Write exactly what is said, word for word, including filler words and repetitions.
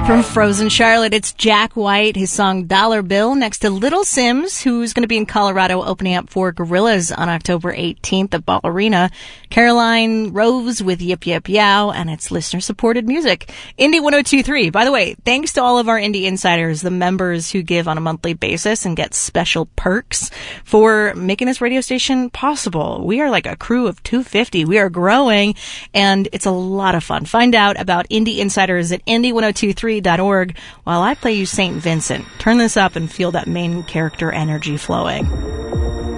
From Frozen Charlotte, it's Jack White, his song Dollar Bill, next to Little Sims, who's going to be in Colorado opening up for Gorillaz on October eighteenth at Ball Arena. Caroline Rose with Yip Yip Yow, and it's listener-supported music. Indie one oh two point three. By the way, thanks to all of our Indie Insiders, the members who give on a monthly basis and get special perks for making this radio station possible. We are like a crew of two hundred fifty. We are growing, and it's a lot of fun. Find out about Indie Insiders at indie one oh two three dot org while I play you Saint Vincent. Turn this up and feel that main character energy flowing.